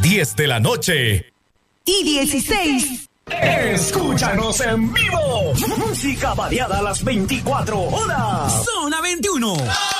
10 de la noche. Y 16. Escúchanos en vivo. Música variada a las 24 horas. Zona 21.